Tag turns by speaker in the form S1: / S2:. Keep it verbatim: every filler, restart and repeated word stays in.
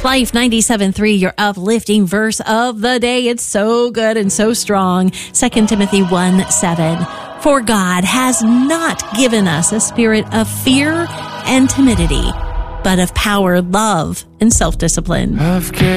S1: Life ninety-seven point three, your uplifting verse of the day. It's so good and so strong. Second Timothy one seven. For God has not given us a spirit of fear and timidity, but of power, love, and self-discipline.